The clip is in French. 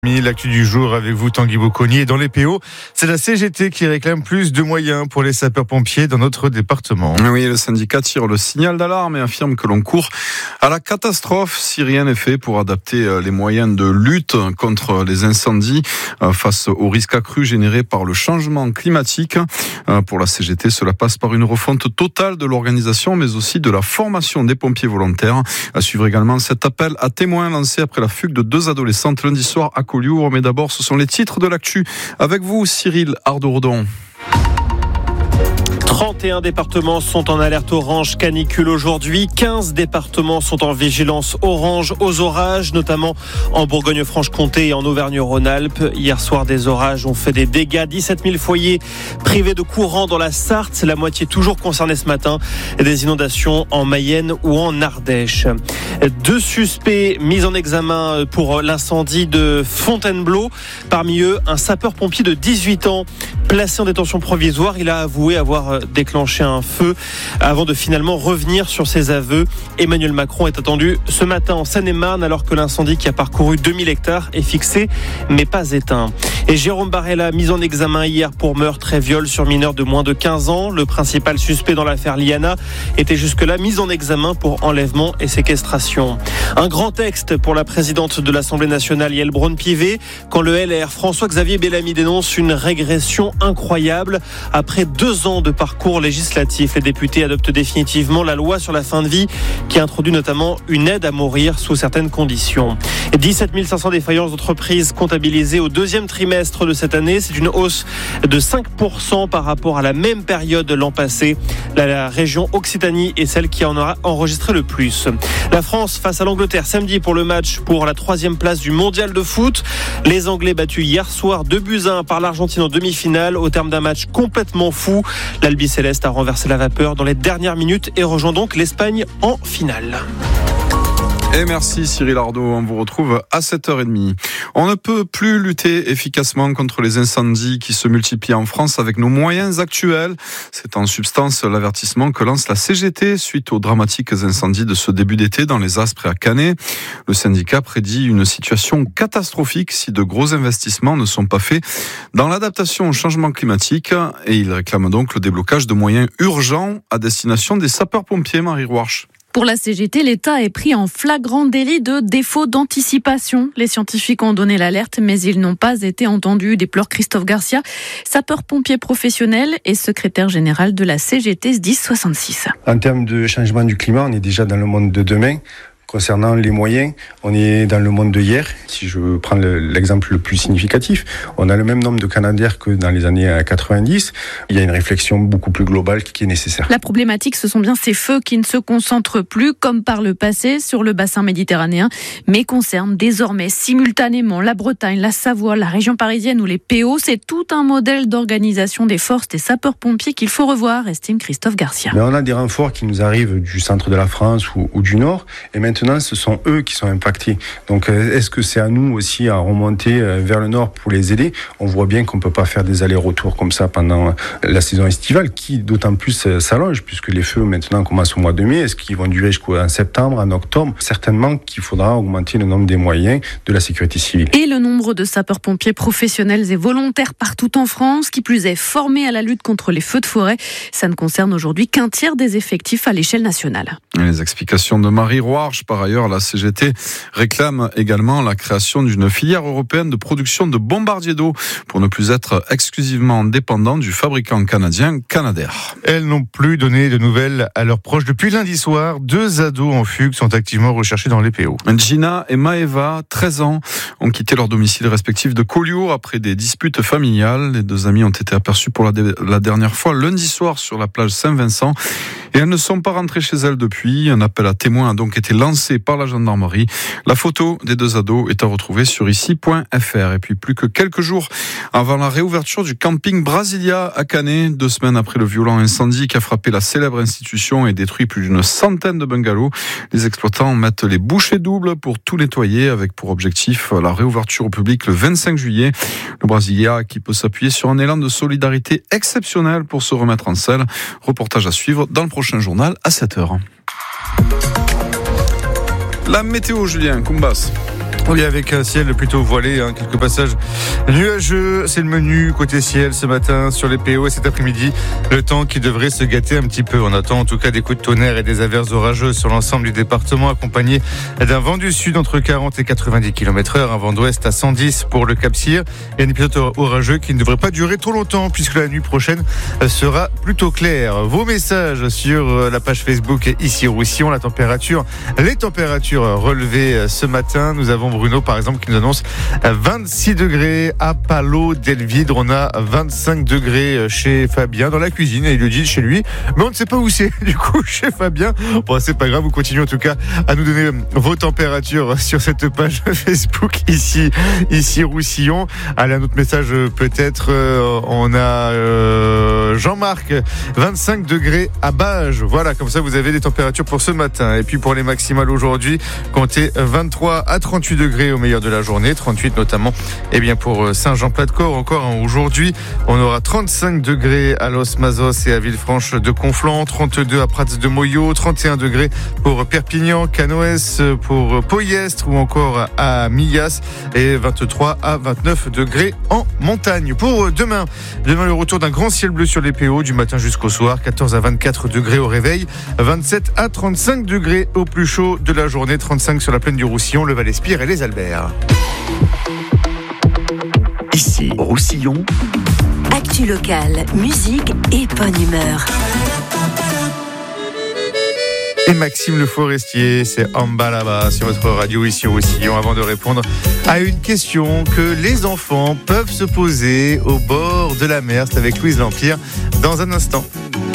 L'actu du jour avec vous, Tanguy Bocconi. Et dans les PO, c'est la CGT qui réclame plus de moyens pour les sapeurs-pompiers dans notre département. Oui, le syndicat tire le signal d'alarme et affirme que l'on court à la catastrophe si rien n'est fait pour adapter les moyens de lutte contre les incendies face aux risques accrus générés par le changement climatique. Pour la CGT, cela passe par une refonte totale de l'organisation, mais aussi de la formation des pompiers volontaires. À suivre également cet appel à témoins lancé après la fugue de 2 adolescentes lundi soir à Collioure. Mais d'abord, ce sont les titres de l'actu. Avec vous, Cyril Ardourdon. 31 départements sont en alerte orange canicule aujourd'hui. 15 départements sont en vigilance orange aux orages, notamment en Bourgogne-Franche-Comté et en Auvergne-Rhône-Alpes. Hier soir, des orages ont fait des dégâts. 17 000 foyers privés de courant dans la Sarthe. La moitié toujours concernée ce matin. Des inondations en Mayenne ou en Ardèche. 2 suspects mis en examen pour l'incendie de Fontainebleau. Parmi eux, un sapeur-pompier de 18 ans placé en détention provisoire. Il a avoué avoir déclenché un feu avant de finalement revenir sur ses aveux. Emmanuel Macron est attendu ce matin en Seine-et-Marne alors que l'incendie qui a parcouru 2000 hectares est fixé mais pas éteint. Et Jérôme Barella, mis en examen hier pour meurtre et viol sur mineur de moins de 15 ans. Le principal suspect dans l'affaire Liana était jusque-là mis en examen pour enlèvement et séquestration. Un grand texte pour la présidente de l'Assemblée nationale, Yael Braun-Pivet, quand le LR François-Xavier Bellamy dénonce une régression incroyable. Après 2 ans de parcours législatif, les députés adoptent définitivement la loi sur la fin de vie qui introduit notamment une aide à mourir sous certaines conditions. 17 500 défaillances d'entreprises comptabilisées au 2e trimestre de cette année. C'est une hausse de 5% par rapport à la même période l'an passé. La région Occitanie est celle qui en aura enregistré le plus. La France face à l'Angleterre samedi pour le match pour la 3e place du mondial de foot. Les Anglais battus hier soir 2-1 par l'Argentine en demi-finale au terme d'un match complètement fou. L'Albi Céleste a renversé la vapeur dans les dernières minutes et rejoint donc l'Espagne en finale. Et merci Cyril Ardo, on vous retrouve à 7h30. On ne peut plus lutter efficacement contre les incendies qui se multiplient en France avec nos moyens actuels. C'est en substance l'avertissement que lance la CGT suite aux dramatiques incendies de ce début d'été dans les Aspres et à Canet. Le syndicat prédit une situation catastrophique si de gros investissements ne sont pas faits dans l'adaptation au changement climatique et il réclame donc le déblocage de moyens urgents à destination des sapeurs-pompiers. Marie Rouarche. Pour la CGT, l'État est pris en flagrant délit de défaut d'anticipation. Les scientifiques ont donné l'alerte, mais ils n'ont pas été entendus, déplore Christophe Garcia, sapeur-pompier professionnel et secrétaire général de la CGT SDIS 66. En termes de changement du climat, on est déjà dans le monde de demain. Concernant les moyens, on est dans le monde de hier. Si je prends l'exemple le plus significatif, on a le même nombre de Canadaires que dans les années 90. Il y a une réflexion beaucoup plus globale qui est nécessaire. La problématique, ce sont bien ces feux qui ne se concentrent plus, comme par le passé, sur le bassin méditerranéen, mais concernent désormais simultanément la Bretagne, la Savoie, la région parisienne ou les PO. C'est tout un modèle d'organisation des forces des sapeurs-pompiers qu'il faut revoir, estime Christophe Garcia. Mais on a des renforts qui nous arrivent du centre de la France ou du Nord, et maintenant ce sont eux qui sont impactés. Donc est-ce que c'est à nous aussi à remonter vers le Nord pour les aider ? On voit bien qu'on ne peut pas faire des allers-retours comme ça pendant la saison estivale, qui d'autant plus s'allonge, puisque les feux maintenant commencent au mois de mai. Est-ce qu'ils vont durer jusqu'en septembre, en octobre ? Certainement qu'il faudra augmenter le nombre des moyens de la sécurité civile. Et le nombre de sapeurs-pompiers professionnels et volontaires partout en France, qui plus est formés à la lutte contre les feux de forêt. Ça ne concerne aujourd'hui qu'un tiers des effectifs à l'échelle nationale. Les explications de Marie Rouarche. Par ailleurs, la CGT réclame également la création d'une filière européenne de production de bombardiers d'eau pour ne plus être exclusivement dépendant du fabricant canadien Canadair. Elles n'ont plus donné de nouvelles à leurs proches depuis lundi soir. 2 ados en fugue sont activement recherchés dans les PO. Gina et Maëva, 13 ans, ont quitté leur domicile respectif de Collioure après des disputes familiales. Les 2 amies ont été aperçues pour la dernière fois lundi soir sur la plage Saint-Vincent. Et elles ne sont pas rentrées chez elles depuis. Un appel à témoins a donc été lancé par la gendarmerie. La photo des 2 ados est à retrouver sur ici.fr. Et puis plus que quelques jours avant la réouverture du camping Brasilia à Canet, 2 semaines après le violent incendie qui a frappé la célèbre institution et détruit plus d'une centaine de bungalows, les exploitants mettent les bouchées doubles pour tout nettoyer avec pour objectif la réouverture au public le 25 juillet. Le Brasilia qui peut s'appuyer sur un élan de solidarité exceptionnel pour se remettre en selle. Reportage à suivre dans le prochain journal à 7h. La météo, Julien Coumbas. Oui, avec un ciel plutôt voilé, quelques passages nuageux. C'est le menu côté ciel ce matin sur les PO et cet après-midi, le temps qui devrait se gâter un petit peu. On attend en tout cas des coups de tonnerre et des averses orageuses sur l'ensemble du département, accompagnés d'un vent du sud entre 40 et 90 km/h, un vent d'ouest à 110 pour le Cap-Cyr et un épisode orageux qui ne devrait pas durer trop longtemps puisque la nuit prochaine sera plutôt claire. Vos messages sur la page Facebook ici Roussillon, les températures relevées ce matin. Nous avons Bruno par exemple qui nous annonce 26 degrés à Palo d'Elvidre. On a 25 degrés chez Fabien dans la cuisine et il le dit chez lui, mais on ne sait pas où c'est du coup chez Fabien. Bon, c'est pas grave, vous continuez en tout cas à nous donner vos températures sur cette page Facebook ici Roussillon. Allez, un autre message peut-être. On a Jean-Marc, 25 degrés à Bages. Voilà, comme ça vous avez des températures pour ce matin. Et puis pour les maximales aujourd'hui, comptez 23 à 38 degrés au meilleur de la journée, 38 notamment pour Saint-Jean-Plat-de-Corps. Encore aujourd'hui, on aura 35 degrés à Los Mazos et à Villefranche de Conflans, 32 à Prats de Moyo, 31 degrés pour Perpignan, Canoës, pour Poyestre ou encore à Millas et 23 à 29 degrés en montagne. Pour demain le retour d'un grand ciel bleu sur les PO du matin jusqu'au soir, 14 à 24 degrés au réveil, 27 à 35 degrés au plus chaud de la journée, 35 sur la plaine du Roussillon, le Val-Espire et les Alberts. Ici, Roussillon. Actu locale, musique et bonne humeur. Et Maxime Le Forestier, c'est Ambalaba sur votre radio ici au Roussillon, avant de répondre à une question que les enfants peuvent se poser au bord de la mer. C'est avec Louise Lampire dans un instant.